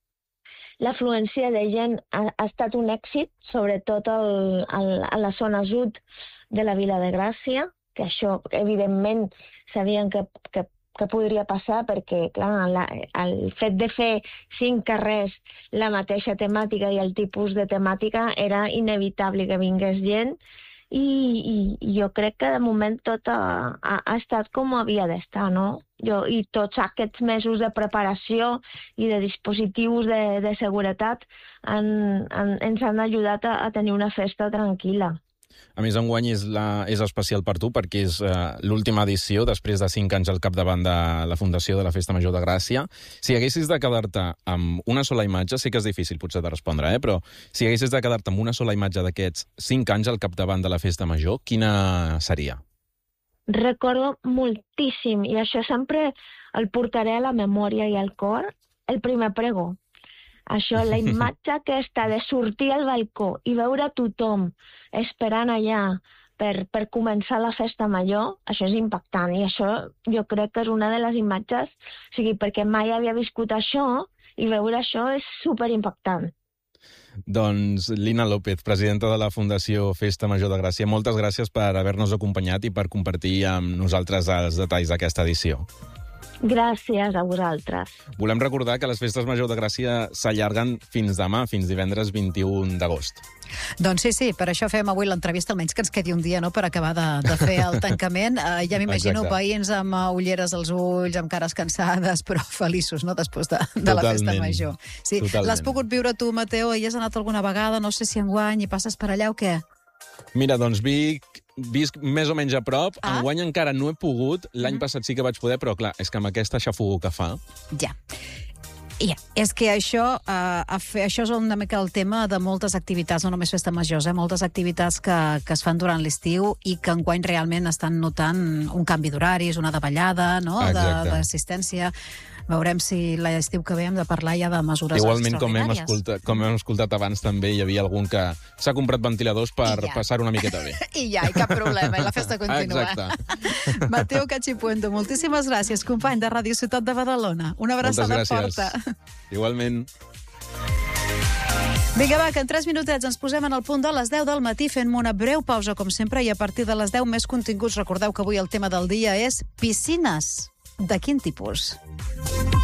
L'afluència de gent ha, ha estat un èxit, sobretot el, el, a la zona sud de la Vila de Gràcia, que això, evidentment, sabien que, que que podria passar perquè, clar, la, el fet de fer cinc carrers la mateixa temàtica i el tipus de temàtica era inevitable que vingués gent i, i, i jo crec que de moment tot ha, ha, ha estat com havia d'estar, no? Jo, i tots aquests mesos de preparació i de dispositius de, de seguretat han, han, ens han ajudat a, a tenir una festa tranquil·la. A més, enguany és, la, és especial per tu perquè és uh, l'última edició, després de cinc anys al capdavant de la Fundació de la Festa Major de Gràcia. Si haguessis de quedar-te amb una sola imatge, sé que és difícil potser de respondre, eh? Però si haguessis de quedar-te amb una sola imatge d'aquests cinc anys al capdavant de la Festa Major, quina seria? Recordo moltíssim, i això sempre el portaré a la memòria i al cor, el primer pregó. Això, la imatge aquesta de sortir al balcó i veure tothom esperant allà per, per començar la festa major, això és impactant. I això jo crec que és una de les imatges, o sigui, perquè mai havia viscut això i veure això és superimpactant. Doncs Lina López, presidenta de la Fundació Festa Major de Gràcia, moltes gràcies per haver-nos acompanyat i per compartir amb nosaltres els detalls d'aquesta edició. Gràcies a vosaltres. Volem recordar que les festes Major de Gràcia s'allarguen fins demà, fins divendres vint-i-un d'agost. Doncs sí, sí, per això fem avui l'entrevista, almenys que ens quedi un dia, no?, per acabar de, de fer el tancament. Uh, ja m'imagino Exacte. veïns amb uh, ulleres als ulls, amb cares cansades, però feliços, no?, després de, de la festa Totalment. Major. Sí. Totalment. L'has pogut viure tu, Mateo? Hi has anat alguna vegada? No sé si enguany i passes per allà o què? Mira, doncs Vic, visc més o menys a prop. Ah. Enguany encara no he pogut. L'any Mm. passat sí que vaig poder, però clar, és que amb aquesta xafogó que fa... Ja. Ja, és que això, eh, fer, això és una mica el tema de moltes activitats, no només festa majors, eh, moltes activitats que, que es fan durant l'estiu i que enguany realment estan notant un canvi d'horaris, una davallada, no?, de- Exacte. d'assistència. Veurem si l'estiu que ve hem de parlar ja de mesures Igualment, com hem, extraordinàries. escoltat, com hem escoltat abans, també hi havia algun que s'ha comprat ventiladors per I ja. passar una miqueta bé. I ja, i cap problema, i la festa continua. Exacte. Mateo Cachipuento, moltíssimes gràcies, company de Ràdio Ciutat de Badalona. Una abraçada Moltes gràcies. forta. Igualment. Vinga, va, que en tres minutets ens posem en el punt de les deu del matí fent una breu pausa, com sempre, i a partir de les deu més continguts. Recordeu que avui el tema del dia és piscines. De quin tipus?